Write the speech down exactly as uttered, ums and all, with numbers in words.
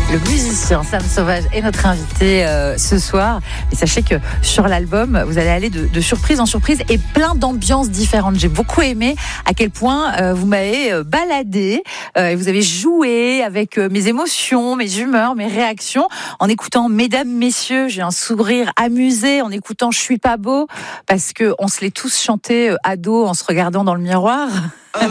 Le musicien Sam Sauvage est notre invité euh, ce soir. Et sachez que sur l'album, vous allez aller de, de surprise en surprise et plein d'ambiances différentes. J'ai beaucoup aimé à quel point euh, vous m'avez euh, baladé, euh, vous avez joué avec euh, mes émotions, mes humeurs, mes réactions. En écoutant Mesdames, Messieurs, j'ai un sourire amusé. En écoutant Je suis pas beau, parce qu'on se l'est tous chanté euh, ado en se regardant dans le miroir.